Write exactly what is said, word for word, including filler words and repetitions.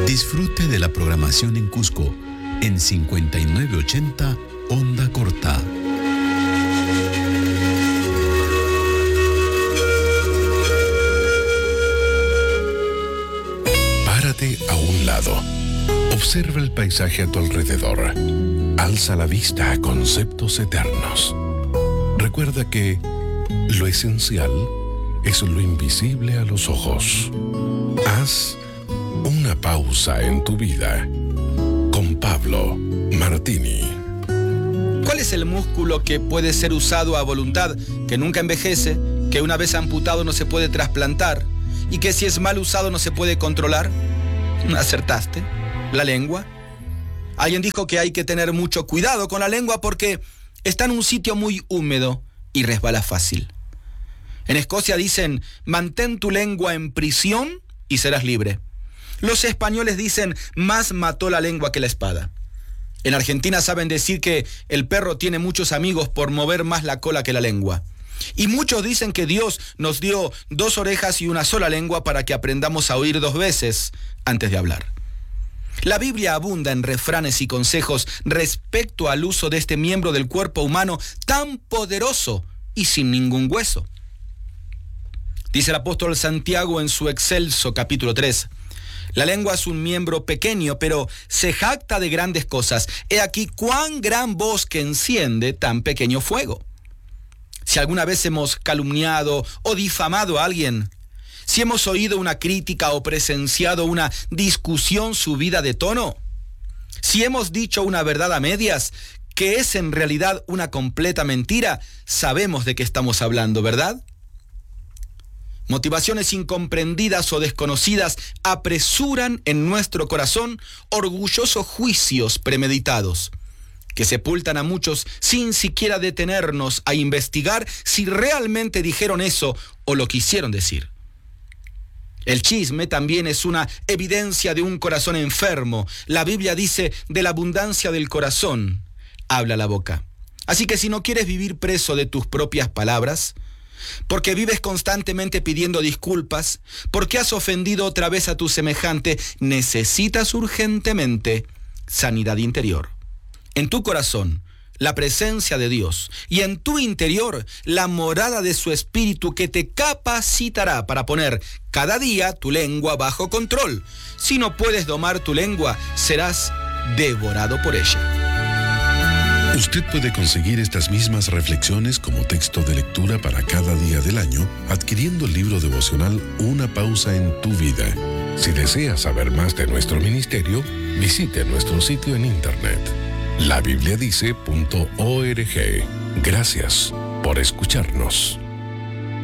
Disfrute de la programación en Cusco en cincuenta y nueve ochenta Onda Corta. Párate a un lado. Observa el paisaje a tu alrededor. Alza la vista a conceptos eternos. Recuerda que lo esencial es lo invisible a los ojos. Haz una pausa en tu vida. Con Pablo Martini. ¿Cuál es el músculo que puede ser usado a voluntad, que nunca envejece, que una vez amputado no se puede trasplantar y que si es mal usado no se puede controlar? ¿Acertaste? ¿La lengua? Alguien dijo que hay que tener mucho cuidado con la lengua porque está en un sitio muy húmedo y resbala fácil. En Escocia dicen, mantén tu lengua en prisión y serás libre. Los españoles dicen, más mató la lengua que la espada. En Argentina saben decir que el perro tiene muchos amigos por mover más la cola que la lengua. Y muchos dicen que Dios nos dio dos orejas y una sola lengua para que aprendamos a oír dos veces antes de hablar. La Biblia abunda en refranes y consejos respecto al uso de este miembro del cuerpo humano tan poderoso y sin ningún hueso. Dice el apóstol Santiago en su excelso capítulo tres, la lengua es un miembro pequeño, pero se jacta de grandes cosas. He aquí cuán gran bosque enciende tan pequeño fuego. Si alguna vez hemos calumniado o difamado a alguien, si hemos oído una crítica o presenciado una discusión subida de tono, si hemos dicho una verdad a medias, que es en realidad una completa mentira, sabemos de qué estamos hablando, ¿verdad? Motivaciones incomprendidas o desconocidas apresuran en nuestro corazón orgullosos juicios premeditados, que sepultan a muchos sin siquiera detenernos a investigar si realmente dijeron eso o lo quisieron decir. El chisme también es una evidencia de un corazón enfermo. La Biblia dice, de la abundancia del corazón habla la boca. Así que si no quieres vivir preso de tus propias palabras, porque vives constantemente pidiendo disculpas, porque has ofendido otra vez a tu semejante, necesitas urgentemente sanidad interior. En tu corazón, la presencia de Dios, y en tu interior, la morada de su Espíritu que te capacitará para poner cada día tu lengua bajo control. Si no puedes domar tu lengua, serás devorado por ella. Usted puede conseguir estas mismas reflexiones como texto de lectura para cada día del año adquiriendo el libro devocional Una pausa en tu vida. Si desea saber más de nuestro ministerio, visite nuestro sitio en internet la biblia dice punto org. Gracias por escucharnos.